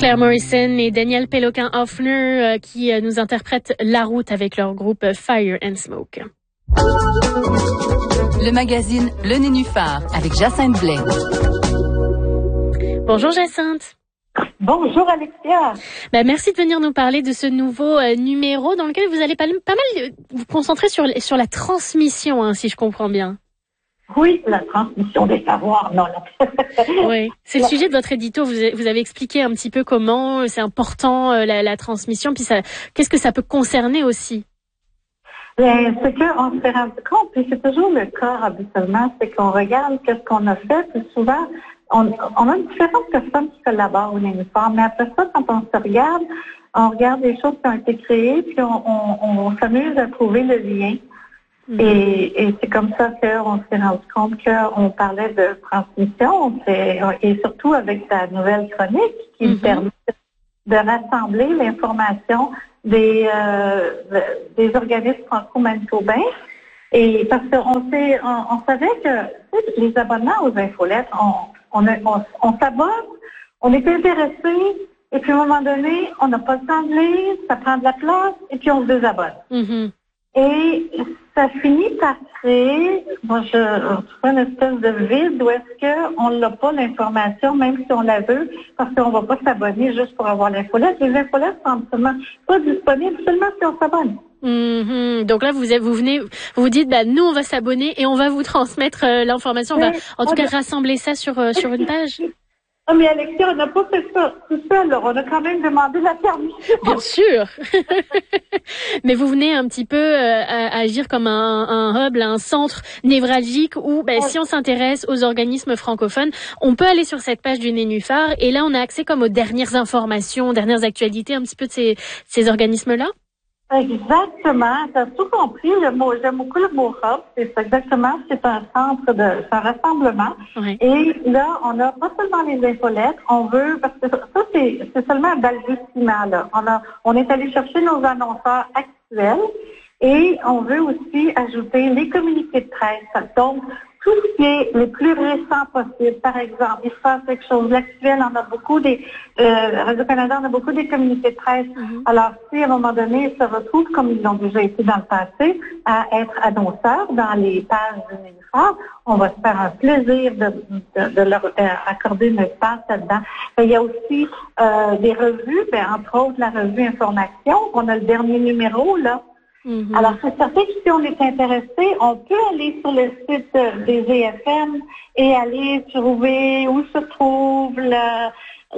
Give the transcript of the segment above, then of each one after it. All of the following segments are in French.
Claire Morrison et Daniel Péloquin-Hoffner qui nous interprètent La Route avec leur groupe Fire and Smoke. Le magazine Le Nénuphar avec Jacinthe Blais. Bonjour Jacinthe. Bonjour Alexia. Merci de venir nous parler de ce nouveau numéro dans lequel vous allez pas mal vous concentrer sur la transmission, si je comprends bien. Oui, la transmission des savoirs, non. Oui, c'est le sujet de votre édito. Vous avez expliqué un petit peu comment c'est important la transmission, puis qu'est-ce que ça peut concerner aussi. C'est qu'on se rend compte, puis c'est toujours le cas habituellement, c'est qu'on regarde qu'est-ce qu'on a fait, puis souvent on a différentes personnes qui collaborent au Nénuphar, mais après ça, quand on regarde les choses qui ont été créées, puis on s'amuse à trouver le lien. Et c'est comme ça qu'on s'est rendu compte qu'on parlait de transmission, et surtout avec ta nouvelle chronique qui me permet de rassembler l'information des organismes franco-manitobains. Et parce qu'on savait que les abonnements aux infolettes, on s'abonne, on est intéressé, et puis à un moment donné, on n'a pas le temps de lire, ça prend de la place, et puis on se désabonne. Et ça finit par créer, je trouve une espèce de vide où est-ce qu'on n'a pas l'information, même si on la veut, parce qu'on ne va pas s'abonner juste pour avoir l'infolette. Les infolettes sont absolument pas disponibles seulement si on s'abonne. Donc là, vous dites, nous, on va s'abonner et on va vous transmettre l'information. On va, en tout cas, rassembler ça sur une page. Ah, mais Alexia, on n'a pas fait ça tout seul. On a quand même demandé la permission. Bien sûr. Mais vous venez un petit peu agir comme un hub, un centre névralgique où, si on s'intéresse aux organismes francophones, on peut aller sur cette page du Nénuphar et là, on a accès comme aux dernières informations, dernières actualités un petit peu de ces organismes-là. Exactement, tu as tout compris. J'aime beaucoup le mot hub. C'est exactement, c'est un centre c'est un rassemblement. Oui. Et là, on a pas seulement les infolettes, on veut, parce que ça, c'est seulement un balbutiement, là. On est allé chercher nos annonceurs actuels et on veut aussi ajouter les communiqués de presse. Donc, tout ce qui est le plus récent possible. Par exemple, il se passe quelque chose. L'actuel, on a beaucoup Radio-Canada, on a beaucoup des communiqués de presse. Alors, si à un moment donné, ils se retrouvent, comme ils l'ont déjà été dans le passé, à être annonceurs dans les pages du Nénuphar, on va se faire un plaisir de leur accorder une place là-dedans. Il y a aussi des revues, entre autres la revue Information. On a le dernier numéro, là. Alors, c'est certain que si on est intéressé, on peut aller sur le site des EFM et aller trouver où se trouve la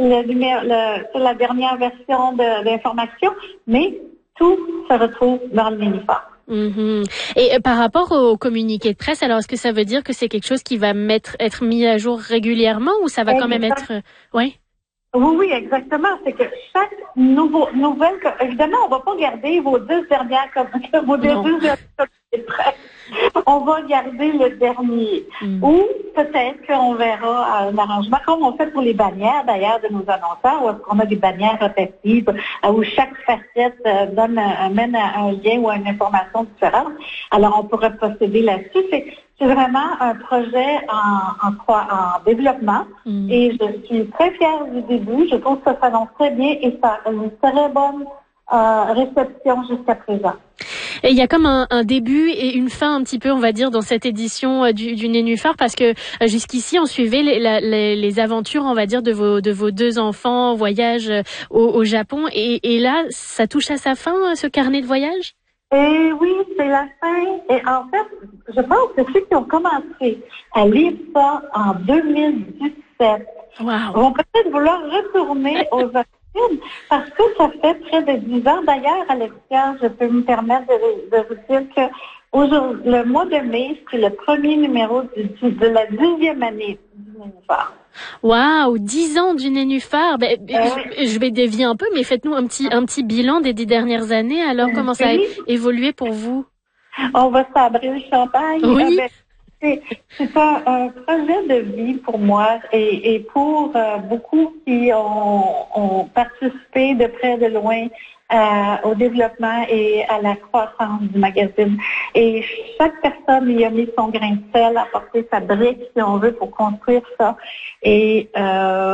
dernière version d'information, mais tout se retrouve dans le Nénuphar. Et par rapport au communiqué de presse, alors est-ce que ça veut dire que c'est quelque chose qui va être mis à jour régulièrement ou ça va quand même être... Oui? Oui, exactement. C'est que chaque nouvelle, évidemment, on va pas garder vos 10 dernières communiqués de presse. On va garder le dernier. Ou peut-être qu'on verra un arrangement, comme on fait pour les bannières d'ailleurs de nos annonceurs, où est-ce qu'on a des bannières rotatives, où chaque facette amène un lien ou une information différente. Alors, on pourrait procéder là-dessus. C'est vraiment un projet en développement et je suis très fière du début. Je trouve que ça s'annonce très bien et ça a une très bonne réception jusqu'à présent. Et il y a comme un début et une fin un petit peu, on va dire, dans cette édition du Nénuphar, parce que jusqu'ici, on suivait les aventures, on va dire, de vos deux enfants en voyage au Japon. Et là, ça touche à sa fin, ce carnet de voyage? Et oui, c'est la fin. Et en fait, je pense que ceux qui ont commencé à lire ça en 2017 vont peut-être vouloir retourner aux origines parce que ça fait près de 10 ans. D'ailleurs, Alexia, je peux me permettre de vous dire que le mois de mai, c'est le premier numéro de la 10e année du Nénuphar. Wow, 10 ans du Nénuphar. Je vais dévier un peu, mais faites-nous un petit bilan des 10 dernières années. Alors, comment ça a évolué pour vous? On va sabrer le champagne. Oui. C'est un projet de vie pour moi et pour beaucoup qui ont participé de près de loin au développement et à la croissance du magazine. Et chaque personne y a mis son grain de sel, apporté sa brique, si on veut, pour construire ça. Et on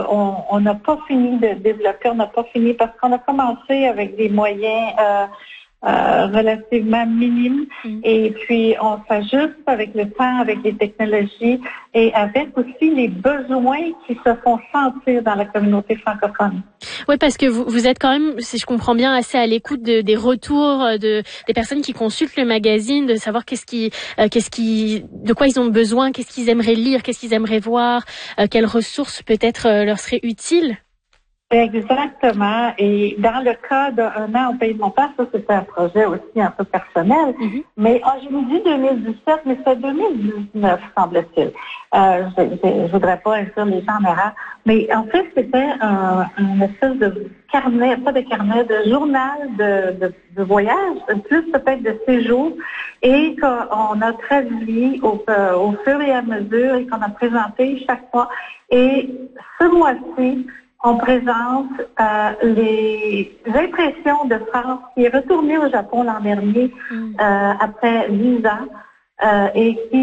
on n'a pas fini de développer, on n'a pas fini parce qu'on a commencé avec des moyens relativement minimes et puis on s'ajuste avec le temps, avec les technologies et avec aussi les besoins qui se font sentir dans la communauté francophone. Oui, parce que vous êtes quand même, si je comprends bien, assez à l'écoute des retours des personnes qui consultent le magazine, de savoir de quoi ils ont besoin, qu'est-ce qu'ils aimeraient lire, qu'est-ce qu'ils aimeraient voir, quelles ressources peut-être leur seraient utiles. Exactement. Et dans le cas d'un an au Pays de mon père, ça c'était un projet aussi un peu personnel. Mais je me dis 2017, mais c'est 2019, semble-t-il. Je voudrais pas inclure les gens en erreur. Mais en fait, c'était un espèce de carnet, pas de carnet, de journal de voyage, plus peut-être de séjour, et qu'on a traduit au fur et à mesure et qu'on a présenté chaque mois. Et ce mois-ci, on présente les impressions de France qui est retournée au Japon l'an dernier après 10 ans et qui